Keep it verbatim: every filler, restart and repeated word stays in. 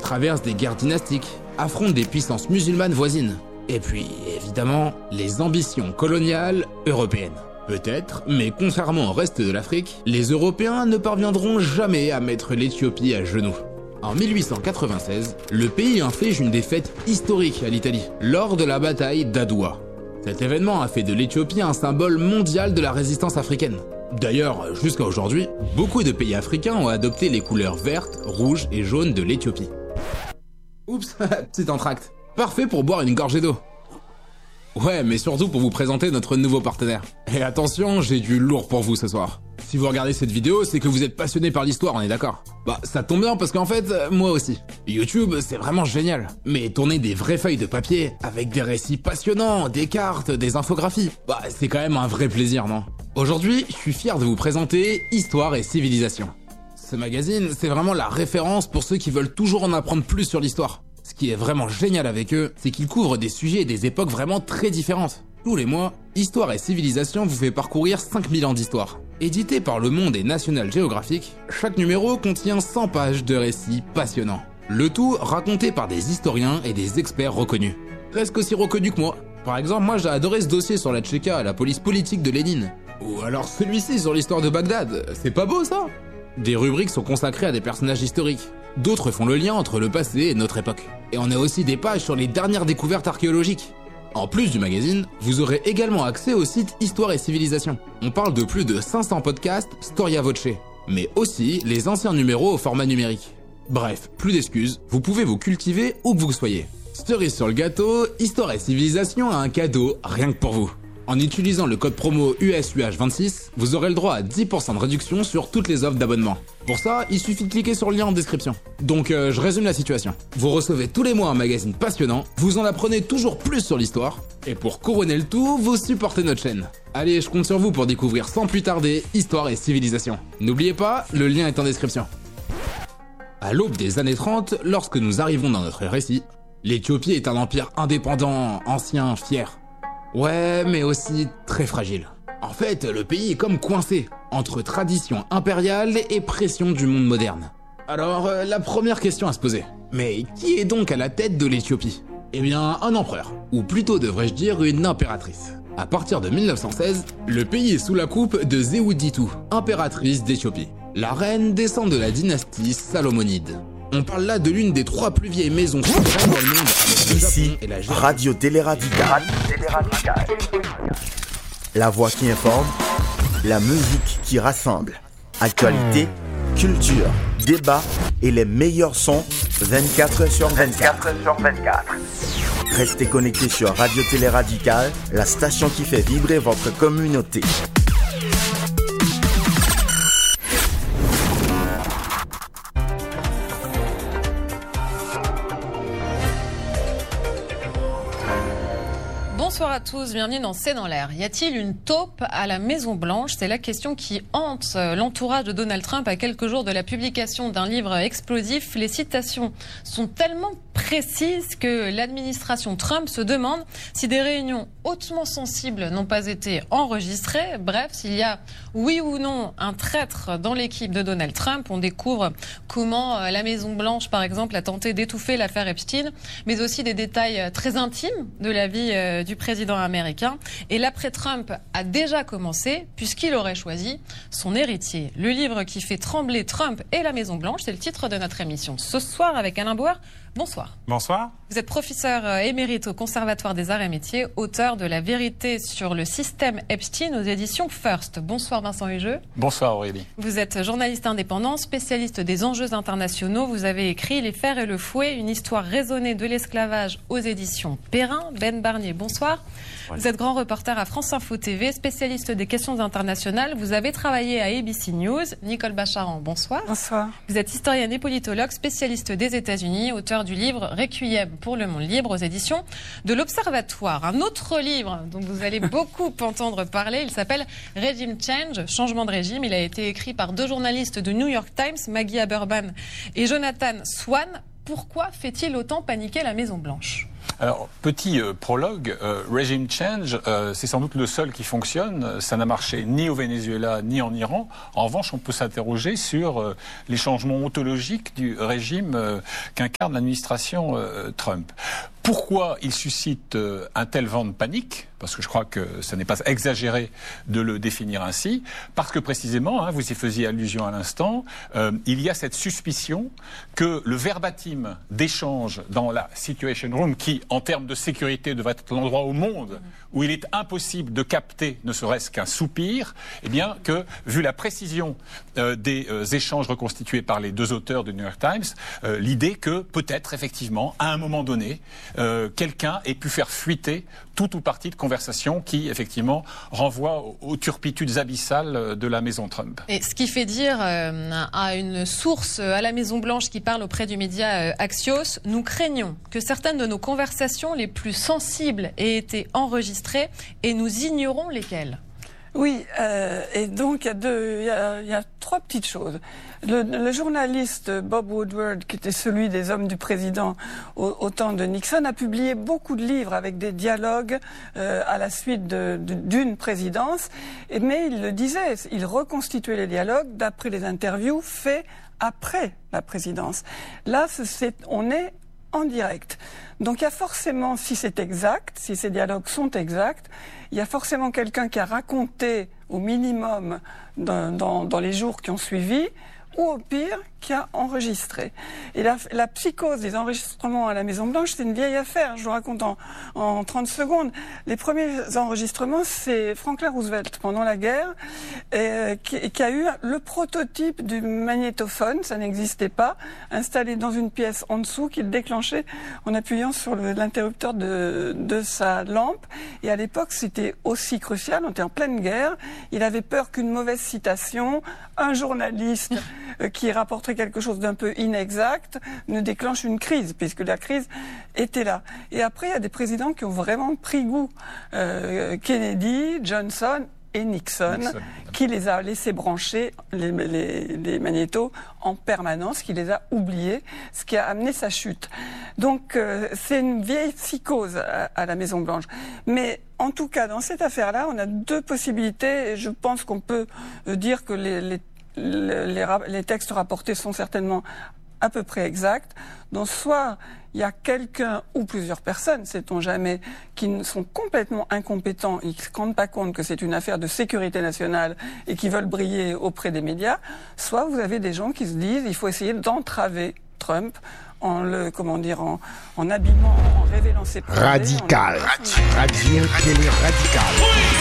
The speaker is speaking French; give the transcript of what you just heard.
traverse des guerres dynastiques, affronte des puissances musulmanes voisines. Et puis, évidemment, les ambitions coloniales européennes. Peut-être, mais contrairement au reste de l'Afrique, les Européens ne parviendront jamais à mettre l'Éthiopie à genoux. En mille huit cent quatre-vingt-seize, le pays inflige une défaite historique à l'Italie, lors de la bataille d'Adwa. Cet événement a fait de l'Éthiopie un symbole mondial de la résistance africaine. D'ailleurs, jusqu'à aujourd'hui, beaucoup de pays africains ont adopté les couleurs vertes, rouges et jaunes de l'Éthiopie. Oups, petit entracte. Parfait pour boire une gorgée d'eau. Ouais, mais surtout pour vous présenter notre nouveau partenaire. Et attention, j'ai du lourd pour vous ce soir. Si vous regardez cette vidéo, c'est que vous êtes passionné par l'histoire, on est d'accord? Bah, ça tombe bien parce qu'en fait, moi aussi. YouTube, c'est vraiment génial. Mais tourner des vraies feuilles de papier, avec des récits passionnants, des cartes, des infographies, bah, c'est quand même un vrai plaisir, non? Aujourd'hui, je suis fier de vous présenter Histoire et Civilisation. Ce magazine, c'est vraiment la référence pour ceux qui veulent toujours en apprendre plus sur l'histoire. Ce qui est vraiment génial avec eux, c'est qu'ils couvrent des sujets et des époques vraiment très différentes. Tous les mois, Histoire et Civilisation vous fait parcourir cinq mille ans d'histoire. Édité par Le Monde et National Geographic, chaque numéro contient cent pages de récits passionnants. Le tout raconté par des historiens et des experts reconnus. Presque aussi reconnus que moi. Par exemple, moi j'ai adoré ce dossier sur la Tchéka, la police politique de Lénine. Ou alors celui-ci sur l'histoire de Bagdad, c'est pas beau ça? Des rubriques sont consacrées à des personnages historiques. D'autres font le lien entre le passé et notre époque. Et on a aussi des pages sur les dernières découvertes archéologiques. En plus du magazine, vous aurez également accès au site Histoire et Civilisation. On parle de plus de cinq cents podcasts Storia Voce, mais aussi les anciens numéros au format numérique. Bref, plus d'excuses, vous pouvez vous cultiver où que vous soyez. Cerise sur le gâteau, Histoire et Civilisation a un cadeau rien que pour vous. En utilisant le code promo U S U H vingt-six, vous aurez le droit à dix pour cent de réduction sur toutes les offres d'abonnement. Pour ça, il suffit de cliquer sur le lien en description. Donc euh, je résume la situation. Vous recevez tous les mois un magazine passionnant, vous en apprenez toujours plus sur l'histoire, et pour couronner le tout, vous supportez notre chaîne. Allez, je compte sur vous pour découvrir sans plus tarder Histoire et Civilisation. N'oubliez pas, le lien est en description. À l'aube des années trente, lorsque nous arrivons dans notre récit, l'Éthiopie est un empire indépendant, ancien, fier. Ouais, mais aussi très fragile. En fait, le pays est comme coincé entre tradition impériale et pression du monde moderne. Alors, euh, la première question à se poser. Mais qui est donc à la tête de l'Éthiopie? Eh bien, un empereur, ou plutôt devrais-je dire une impératrice. À partir de mille neuf cent seize, le pays est sous la coupe de Zewditu, impératrice d'Éthiopie. La reine descend de la dynastie Salomonide. On parle là de l'une des trois plus vieilles maisons souveraines dans le monde, avec le Ici, Japon et la Géorgie. Radio Télé Radicale. La voix qui informe, la musique qui rassemble. Actualité, culture, débat et les meilleurs sons vingt-quatre heures sur vingt-quatre. Restez connectés sur Radio Télé Radicale, la station qui fait vibrer votre communauté. Bonsoir à tous, bienvenue dans C'est dans l'air. Y a-t-il une taupe à la Maison Blanche? C'est la question qui hante l'entourage de Donald Trump à quelques jours de la publication d'un livre explosif. Les citations sont tellement précises que l'administration Trump se demande si des réunions hautement sensibles n'ont pas été enregistrées. Bref, s'il y a oui ou non un traître dans l'équipe de Donald Trump. On découvre comment la Maison Blanche, par exemple, a tenté d'étouffer l'affaire Epstein, mais aussi des détails très intimes de la vie du président américain. Et l'après-Trump a déjà commencé, puisqu'il aurait choisi son héritier. Le livre qui fait trembler Trump et la Maison Blanche, c'est le titre de notre émission ce soir avec Alain Bauer. Bonsoir. Bonsoir. Vous êtes professeur émérite au Conservatoire des Arts et Métiers, auteur de La vérité sur le système Epstein aux éditions First. Bonsoir Vincent Hugeux. Bonsoir Aurélie. Vous êtes journaliste indépendant, spécialiste des enjeux internationaux. Vous avez écrit Les fers et le fouet, une histoire raisonnée de l'esclavage aux éditions Perrin. Ben Barnier, bonsoir. Ouais. Vous êtes grand reporter à France Info T V, spécialiste des questions internationales. Vous avez travaillé à A B C News. Nicole Bacharan, bonsoir. Bonsoir. Vous êtes historienne et politologue, spécialiste des États-Unis, auteur du livre Requiem pour le monde libre aux éditions de l'Observatoire. Un autre livre dont vous allez beaucoup entendre parler, il s'appelle Regime Change, changement de régime. Il a été écrit par deux journalistes de New York Times, Maggie Haberman et Jonathan Swan. pourquoi fait-il autant paniquer la Maison-Blanche ? Alors, petit euh, prologue, euh, Regime Change, euh, c'est sans doute le seul qui fonctionne. Ça n'a marché ni au Venezuela, ni en Iran. En revanche, on peut s'interroger sur euh, les changements ontologiques du régime euh, qu'incarne l'administration euh, Trump. Pourquoi il suscite euh, un tel vent de panique ? Parce que je crois que ce n'est pas exagéré de le définir ainsi. Parce que précisément, hein, vous y faisiez allusion à l'instant, euh, il y a cette suspicion que le verbatim d'échange dans la Situation Room, qui en termes de sécurité devrait être l'endroit au monde où il est impossible de capter ne serait-ce qu'un soupir, eh bien que, vu la précision euh, des euh, échanges reconstitués par les deux auteurs du New York Times, euh, l'idée que peut-être effectivement, à un moment donné, euh, quelqu'un ait pu faire fuiter tout ou partie de conversation qui, effectivement, renvoie aux, aux turpitudes abyssales de la maison Trump. Et ce qui fait dire euh, à une source à la Maison-Blanche qui parle auprès du média euh, Axios, nous craignons que certaines de nos conversations les plus sensibles aient été enregistrées et nous ignorons lesquelles. Oui, euh, et donc il y a deux, il y a, il y a trois petites choses. Le, le journaliste Bob Woodward, qui était celui des hommes du président au, au temps de Nixon, a publié beaucoup de livres avec des dialogues euh, à la suite de, de, d'une présidence. Et, mais il le disait, il reconstituait les dialogues d'après les interviews faits après la présidence. Là, c'est, on est en direct. Donc il y a forcément, si c'est exact, si ces dialogues sont exacts, il y a forcément quelqu'un qui a raconté au minimum dans, dans, dans les jours qui ont suivi, ou au pire, qui a enregistré. Et la, la psychose des enregistrements à la Maison-Blanche, c'est une vieille affaire. Je vous raconte en, en trente secondes. Les premiers enregistrements, c'est Franklin Roosevelt, pendant la guerre, et, qui, qui a eu le prototype du magnétophone, ça n'existait pas, installé dans une pièce en dessous, qu'il déclenchait en appuyant sur le, l'interrupteur de, de sa lampe. Et à l'époque, c'était aussi crucial, on était en pleine guerre. Il avait peur qu'une mauvaise citation, un journaliste qui rapporterait quelque chose d'un peu inexact, ne déclenche une crise, puisque la crise était là. Et après, il y a des présidents qui ont vraiment pris goût. Euh, Kennedy, Johnson et Nixon, Nixon, qui les a laissés brancher, les, les, les magnétos, en permanence, qui les a oubliés, ce qui a amené sa chute. Donc, euh, c'est une vieille psychose à, à la Maison-Blanche. Mais en tout cas, dans cette affaire-là, on a deux possibilités, et je pense qu'on peut dire que les, les Les, les textes rapportés sont certainement à peu près exacts. Donc soit il y a quelqu'un ou plusieurs personnes, sait-on jamais, qui sont complètement incompétents et qui ne se rendent pas compte que c'est une affaire de sécurité nationale et qui veulent briller auprès des médias, soit vous avez des gens qui se disent il faut essayer d'entraver Trump en le, comment dire, en, en abîmant, en révélant ses projets. Radical. Radio télé radicale.